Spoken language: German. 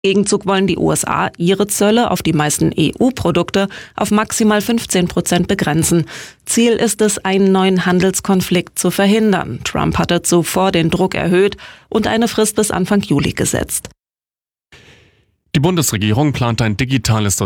Im Gegenzug wollen die USA ihre Zölle auf die meisten EU-Produkte auf maximal 15% begrenzen. Ziel ist es, einen neuen Handelskonflikt zu verhindern. Trump hatte zuvor den Druck erhöht und eine Frist bis Anfang Juli gesetzt. Die Bundesregierung plant ein digitales